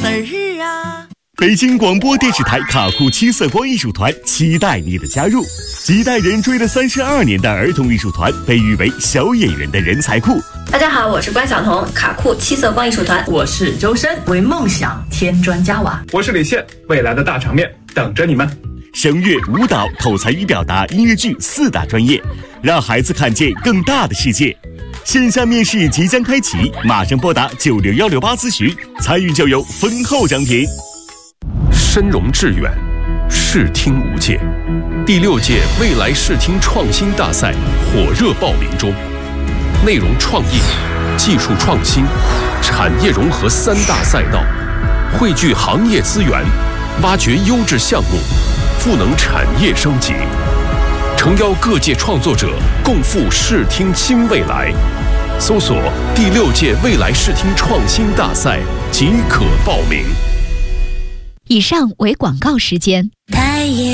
字儿啊。 北京广播电视台卡酷七色光艺术团期待你的加入。几代人追了32年的儿童艺术团，被誉为小演员的人才库。 大家好，我是关晓彤，卡酷七色光艺术团。 我是周深，为梦想添砖加瓦。 我是李现，未来的大场面等着你们。 声乐、舞蹈、口才与表达、音乐剧4大专业，让孩子看见更大的世界。线下面试即将开启，马上拨打96168咨询，参与就有丰厚奖品。 深融致远，视听无界。第6届未来视听创新大赛火热报名中，内容创意、技术创新、产业融合3大赛道，汇聚行业资源，挖掘优质项目，赋能产业升级，诚邀各界创作者共赴视听新未来。搜索第6届未来视听创新大赛即可报名。 以上为广告时间。